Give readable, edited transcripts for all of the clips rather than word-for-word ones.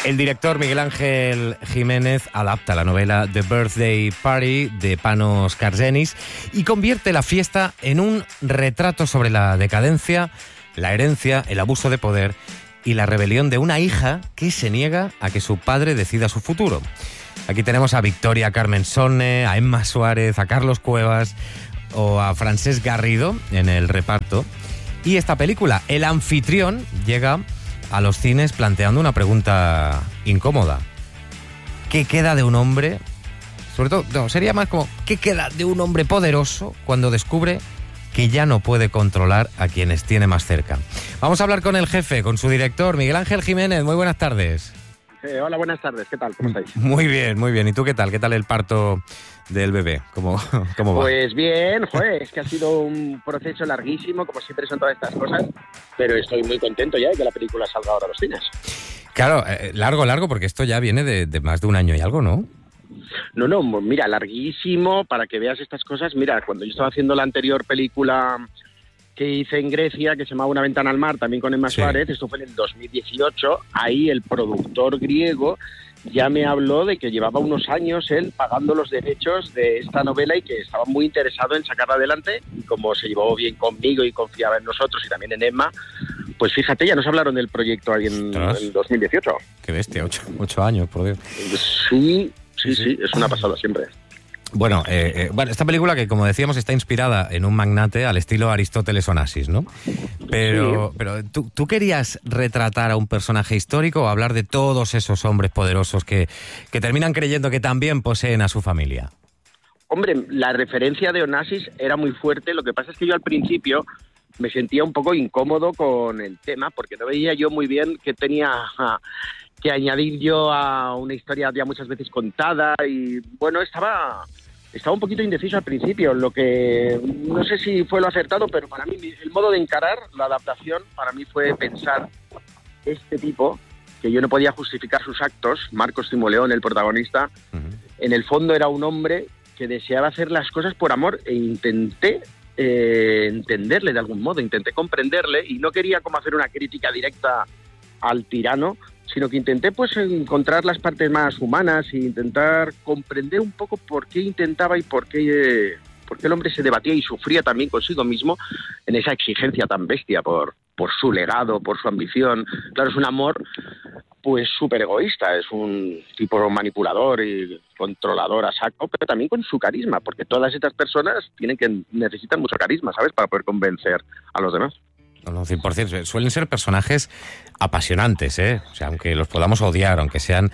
El director Miguel Ángel Jiménez adapta la novela The Birthday Party de Panos Kargenis y convierte la fiesta en un retrato sobre la decadencia, la herencia, el abuso de poder y la rebelión de una hija que se niega a que su padre decida su futuro. Aquí tenemos a Victoria Carmen Sonne, a Emma Suárez, a Carlos Cuevas o a Francesc Garrido en el reparto. Y esta película, El anfitrión, llega a los cines planteando una pregunta incómoda. ¿Qué queda de un hombre? Sobre todo, no, sería más como, ¿qué queda de un hombre poderoso cuando descubre que ya no puede controlar a quienes tiene más cerca? Vamos a hablar con el jefe, con su director, Miguel Ángel Jiménez. Muy buenas tardes. Hola, buenas tardes. ¿Qué tal? ¿Cómo estáis? Muy bien, muy bien. ¿Y tú qué tal? ¿Qué tal el parto del bebé? ¿Cómo va? Pues bien, joder, es que ha sido un proceso larguísimo, como siempre son todas estas cosas, pero estoy muy contento ya de que la película salga ahora a los cines. Claro, largo, porque esto ya viene de más de un año y algo, ¿no? No, mira, larguísimo, para que veas estas cosas. Mira, cuando yo estaba haciendo la anterior película que hice en Grecia, que se llamaba Una ventana al mar, también con Emma Suárez, esto fue en el 2018, ahí el productor griego ya me habló de que llevaba unos años él pagando los derechos de esta novela y que estaba muy interesado en sacarla adelante, y como se llevó bien conmigo y confiaba en nosotros y también en Emma, pues fíjate, ya nos hablaron del proyecto ahí en 2018. Qué bestia, 8 años, por Dios. Sí, es una pasada siempre. Bueno, esta película que, como decíamos, está inspirada en un magnate al estilo Aristóteles Onassis, ¿no? Pero ¿tú querías retratar a un personaje histórico o hablar de todos esos hombres poderosos que terminan creyendo que también poseen a su familia? Hombre, la referencia de Onassis era muy fuerte. Lo que pasa es que yo al principio me sentía un poco incómodo con el tema, porque no veía yo muy bien qué tenía que añadir yo a una historia ya muchas veces contada, y bueno, estaba un poquito indeciso al principio, lo que no sé si fue lo acertado, pero para mí el modo de encarar la adaptación para mí fue pensar este tipo, que yo no podía justificar sus actos, Marcos Timoleón, el protagonista, en el fondo era un hombre que deseaba hacer las cosas por amor, e intenté entenderle de algún modo, intenté comprenderle, y no quería como hacer una crítica directa al tirano, sino que intenté pues encontrar las partes más humanas e intentar comprender un poco por qué intentaba y por qué el hombre se debatía y sufría también consigo mismo en esa exigencia tan bestia por su legado, por su ambición. Claro, es un amor pues súper egoísta, es un tipo manipulador y controlador a saco, pero también con su carisma, porque todas estas personas necesitan mucho carisma, ¿sabes?, para poder convencer a los demás. No, 100%. Suelen ser personajes apasionantes, ¿eh? O sea, aunque los podamos odiar, aunque sean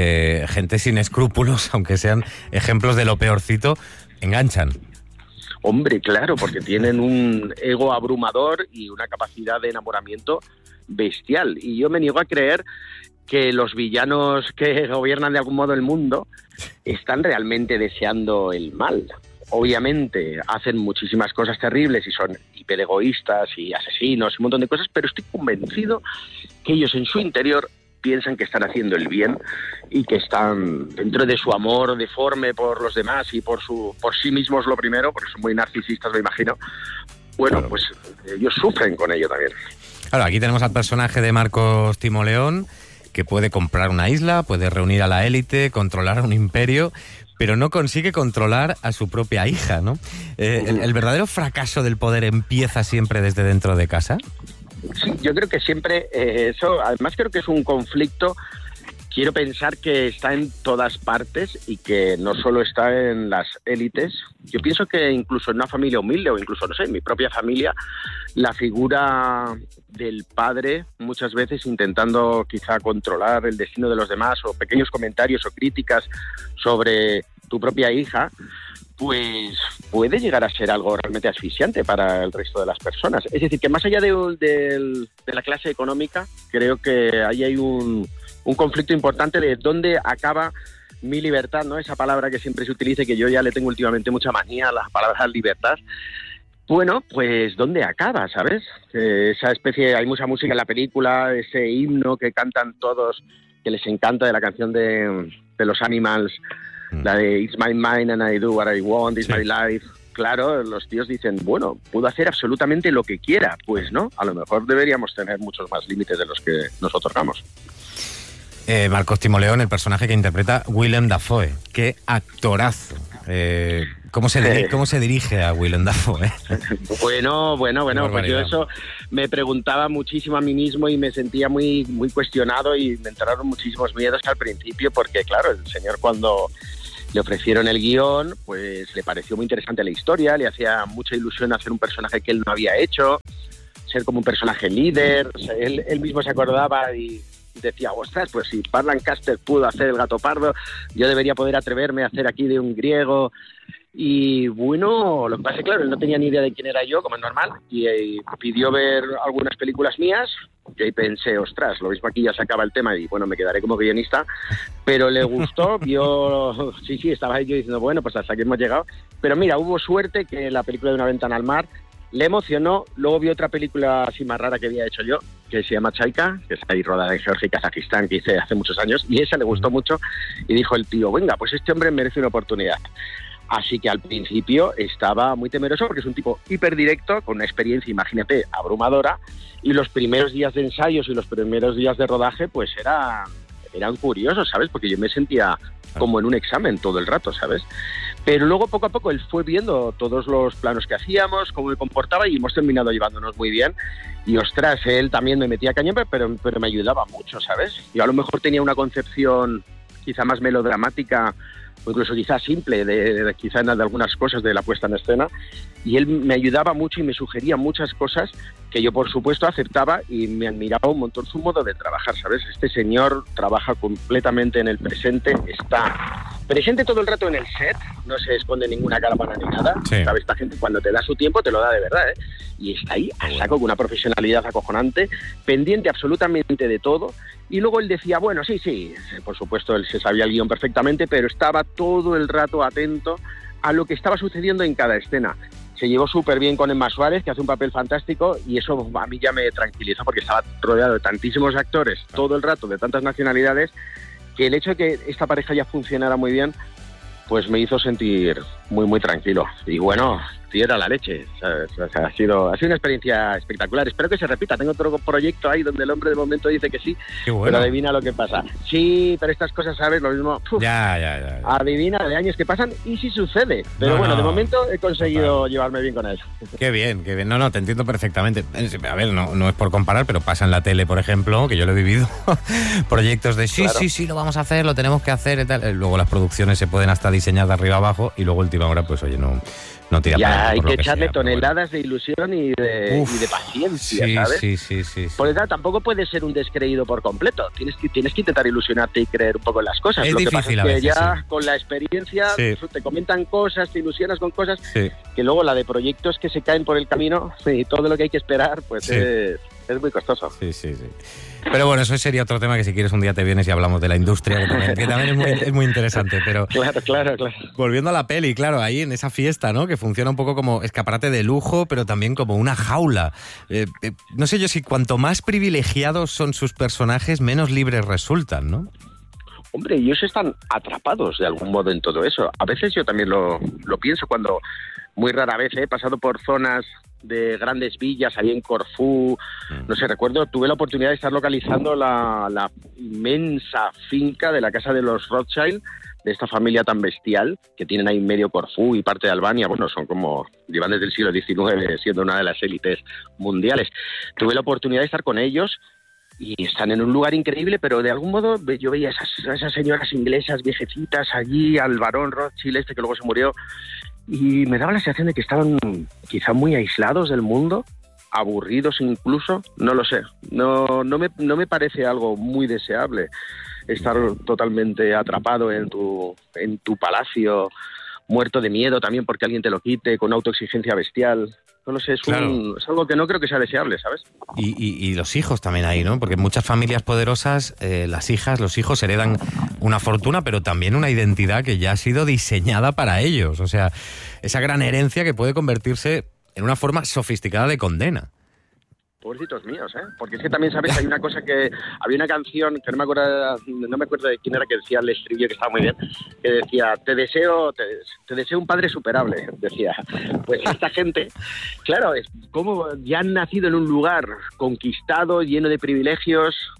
gente sin escrúpulos, aunque sean ejemplos de lo peorcito, enganchan. Hombre, claro, porque tienen un ego abrumador y una capacidad de enamoramiento bestial. Y yo me niego a creer que los villanos que gobiernan de algún modo el mundo están realmente deseando el mal. Obviamente hacen muchísimas cosas terribles y son hiperegoístas y asesinos y un montón de cosas, pero estoy convencido que ellos en su interior piensan que están haciendo el bien y que están dentro de su amor deforme por los demás y por sí mismos lo primero, porque son muy narcisistas, me imagino. Bueno, claro, pues ellos sufren con ello también. Claro, aquí tenemos al personaje de Marcos Timoleón, que puede comprar una isla, puede reunir a la élite, controlar un imperio, pero no consigue controlar a su propia hija, ¿no? ¿El verdadero fracaso del poder empieza siempre desde dentro de casa? Sí, yo creo que siempre eso, además creo que es un conflicto, quiero pensar que está en todas partes y que no solo está en las élites. Yo pienso que incluso en una familia humilde o incluso, no sé, en mi propia familia, la figura del padre muchas veces intentando quizá controlar el destino de los demás, o pequeños comentarios o críticas sobre tu propia hija, pues puede llegar a ser algo realmente asfixiante para el resto de las personas. Es decir, que más allá de la clase económica, creo que ahí hay un conflicto importante de dónde acaba mi libertad, ¿no? Esa palabra que siempre se utiliza y que yo ya le tengo últimamente mucha manía, la palabra libertad. Bueno, pues ¿dónde acaba, sabes? Esa especie, hay mucha música en la película, ese himno que cantan todos, que les encanta, de la canción de los Animals, la de It's my mind and I do what I want, it's my life. Claro, los tíos dicen, bueno, puedo hacer absolutamente lo que quiera. Pues no, a lo mejor deberíamos tener muchos más límites de los que nos otorgamos. Marcos Timoleón, el personaje que interpreta Willem Dafoe. ¡Qué actorazo! ¿Cómo se dirige a Willem Dafoe? Bueno, pues yo eso me preguntaba muchísimo a mí mismo y me sentía muy, muy cuestionado y me entraron muchísimos miedos al principio porque, claro, el señor cuando le ofrecieron el guión, pues le pareció muy interesante la historia, le hacía mucha ilusión hacer un personaje que él no había hecho, ser como un personaje líder, o sea, él mismo se acordaba y decía, ostras, pues si Lancaster pudo hacer el Gato Pardo, yo debería poder atreverme a hacer aquí de un griego. Y bueno, lo que pasa es que, claro, él no tenía ni idea de quién era yo, como es normal, y pidió ver algunas películas mías, y ahí pensé, ostras, lo mismo aquí ya se acaba el tema, y bueno, me quedaré como guionista, pero le gustó, vio, sí, estaba ahí yo diciendo, bueno, pues hasta aquí hemos llegado, pero mira, hubo suerte que la película de Una ventana al mar le emocionó, luego vi otra película así más rara que había hecho yo, que se llama Chaika, que está ahí rodada en Georgia y Kazajistán, que hice hace muchos años, y esa le gustó mucho, y dijo el tío, venga, pues este hombre merece una oportunidad. Así que al principio estaba muy temeroso porque es un tipo hiperdirecto, con una experiencia, imagínate, abrumadora, y los primeros días de ensayos y los primeros días de rodaje pues eran curiosos, ¿sabes? Porque yo me sentía como en un examen todo el rato, ¿sabes? Pero luego poco a poco él fue viendo todos los planos que hacíamos, cómo me comportaba y hemos terminado llevándonos muy bien. Y ostras, él también me metía cañón, pero me ayudaba mucho, ¿sabes? Yo a lo mejor tenía una concepción quizá más melodramática o incluso quizá simple quizá en algunas cosas de la puesta en escena, y él me ayudaba mucho y me sugería muchas cosas que yo por supuesto aceptaba y me admiraba un montón su modo de trabajar, ¿sabes? Este señor trabaja completamente en el presente, está presente todo el rato en el set, no se esconde ninguna cámara ni nada, sí. ¿Sabes? Esta gente cuando te da su tiempo te lo da de verdad, ¿eh? Y está ahí a saco con una profesionalidad acojonante, pendiente absolutamente de todo. Y luego él decía, bueno, sí, por supuesto él se sabía el guión perfectamente, pero estaba todo el rato atento a lo que estaba sucediendo en cada escena. Se llevó súper bien con Emma Suárez, que hace un papel fantástico, y eso a mí ya me tranquilizó porque estaba rodeado de tantísimos actores todo el rato, de tantas nacionalidades, que el hecho de que esta pareja ya funcionara muy bien, pues me hizo sentir muy, muy tranquilo. Y bueno, tío, era la leche, ¿sabes? O sea, ha sido una experiencia espectacular. Espero que se repita. Tengo otro proyecto ahí donde el hombre de momento dice que sí, bueno, pero adivina lo que pasa. Sí, pero estas cosas, ¿sabes? Lo mismo. Ya. Adivina de años que pasan y sí sucede. Pero bueno, de momento he conseguido llevarme bien con él. Qué bien. No, te entiendo perfectamente. A ver, no es por comparar, pero pasa en la tele, por ejemplo, que yo lo he vivido. Proyectos de sí, lo vamos a hacer, lo tenemos que hacer y tal. Luego las producciones se pueden hasta diseñar de arriba abajo y luego última hora, pues oye, no tira ya para hay que echarle toneladas de ilusión y de paciencia, ¿sabes? Sí. Por eso tampoco puedes ser un descreído por completo. Tienes que intentar ilusionarte y creer un poco en las cosas. Es lo difícil que pasa es que ya con la experiencia te comentan cosas, te ilusionas con cosas que luego la de proyectos que se caen por el camino y todo lo que hay que esperar, pues es muy costoso. Sí. Pero bueno, eso sería otro tema que si quieres un día te vienes y hablamos de la industria, que también es muy interesante. Pero Claro. Volviendo a la peli, claro, ahí en esa fiesta, ¿no? Que funciona un poco como escaparate de lujo, pero también como una jaula. No sé yo si cuanto más privilegiados son sus personajes, menos libres resultan, ¿no? Hombre, ellos están atrapados de algún modo en todo eso. A veces yo también lo pienso cuando, muy rara vez, he pasado por zonas de grandes villas, ahí en Corfú, no sé, recuerdo, tuve la oportunidad de estar localizando la inmensa finca de la casa de los Rothschild, de esta familia tan bestial, que tienen ahí medio Corfú y parte de Albania, bueno, llevan desde el siglo XIX siendo una de las élites mundiales. Tuve la oportunidad de estar con ellos y están en un lugar increíble, pero de algún modo yo veía esas señoras inglesas viejecitas allí, al barón Rothschild que luego se murió, y me daba la sensación de que estaban quizá muy aislados del mundo, aburridos incluso, no lo sé. No me parece algo muy deseable estar totalmente atrapado en tu palacio, muerto de miedo también porque alguien te lo quite, con autoexigencia bestial. No lo sé, es algo que no creo que sea deseable, ¿sabes? Y los hijos también ahí, ¿no? Porque muchas familias poderosas, las hijas, los hijos heredan una fortuna, pero también una identidad que ya ha sido diseñada para ellos. O sea, esa gran herencia que puede convertirse en una forma sofisticada de condena. Pobrecitos míos, ¿eh? Porque es que también, ¿sabes? Hay una cosa que... Había una canción que no me acuerdo de quién era, que decía el estribillo, que estaba muy bien, que decía, te deseo un padre superable, decía. Pues esta gente, claro, es como ya han nacido en un lugar conquistado, lleno de privilegios,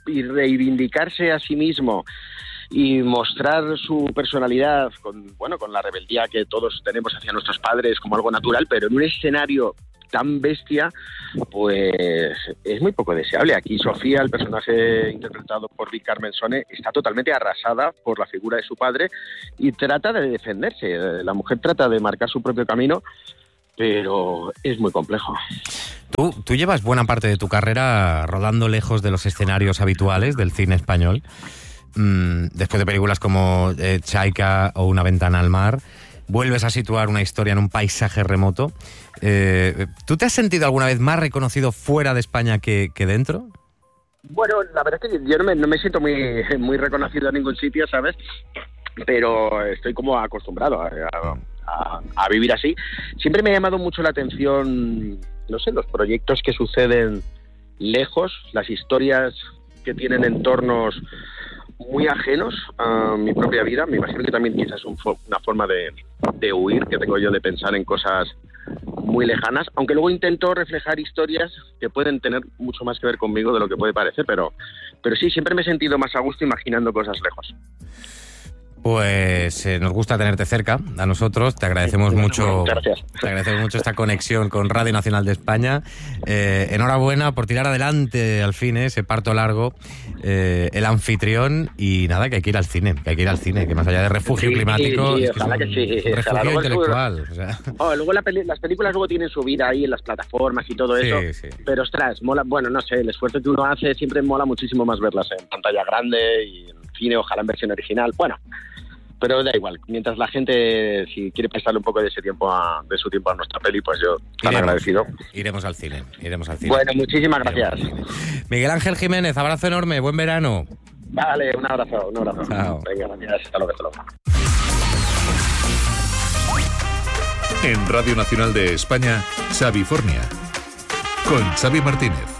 y reivindicarse a sí mismo y mostrar su personalidad con la rebeldía que todos tenemos hacia nuestros padres como algo natural, pero en un escenario tan bestia, pues es muy poco deseable. Aquí Sofía, el personaje interpretado por Vic Carmensone, está totalmente arrasada por la figura de su padre y trata de defenderse. La mujer trata de marcar su propio camino, pero es muy complejo. Tú llevas buena parte de tu carrera rodando lejos de los escenarios habituales del cine español. Después de películas como Chaika o Una ventana al mar, vuelves a situar una historia en un paisaje remoto. ¿Tú te has sentido alguna vez más reconocido fuera de España que dentro? Bueno, la verdad es que yo no me siento muy reconocido en ningún sitio, ¿sabes? Pero estoy como acostumbrado a vivir así. Siempre me ha llamado mucho la atención, no sé, los proyectos que suceden lejos, las historias que tienen entornos muy ajenos a mi propia vida. Me imagino que también quizás es una forma de huir que tengo yo, de pensar en cosas muy lejanas, aunque luego intento reflejar historias que pueden tener mucho más que ver conmigo de lo que puede parecer, pero sí, siempre me he sentido más a gusto imaginando cosas lejos. Pues nos gusta tenerte cerca, a nosotros. Te agradecemos mucho. Gracias. Te agradecemos mucho esta conexión con Radio Nacional de España. Enhorabuena por tirar adelante al fin ese parto largo, el anfitrión, y nada, que hay que ir al cine, que más allá de refugio climático, sí, es que ojalá es un que sí. refugio intelectual. O sea. Luego las películas luego tienen su vida ahí en las plataformas y todo eso, sí. Pero ostras, mola, bueno, no sé, el esfuerzo que uno hace siempre mola muchísimo más verlas en pantalla grande y en cine, ojalá en versión original. Bueno, pero da igual, mientras la gente, si quiere prestarle un poco de su tiempo a nuestra peli, pues yo tan agradecido. Iremos al cine. Bueno, muchísimas gracias. Miguel Ángel Jiménez, abrazo enorme, buen verano. Vale, un abrazo. Chao. Venga, gracias, hasta luego. En Radio Nacional de España, Xavi Fornia, con Xavi Martínez.